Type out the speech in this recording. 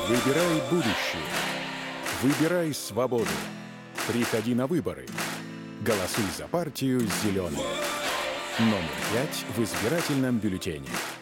Выбирай будущее. Выбирай свободу. Приходи на выборы. Голосуй за партию «Зеленые». Номер 5 в избирательном бюллетене.